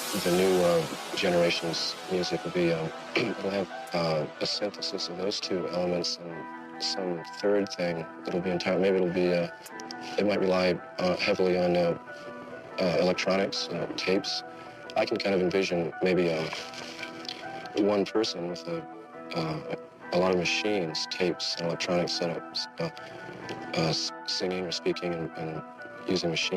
the new generation's music will be, it'll have a synthesis of those two elements and some third thing that'll be entire. Maybe it'll be, it might rely heavily on electronics, tapes. I can kind of envision maybe one person with a lot of machines, tapes, and electronic setups, singing or speaking and using machines.